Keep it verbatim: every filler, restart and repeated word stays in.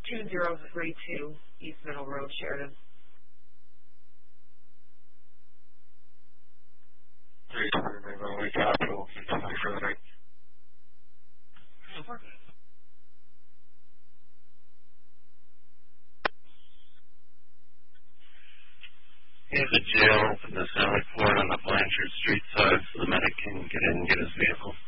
two zero three two East Middle Road, Sheridan. three twenty Runway Capital, twenty for the night. Over. We have a jail in the Sally Port on the Blanchard Street side so the medic can get in and get his vehicle.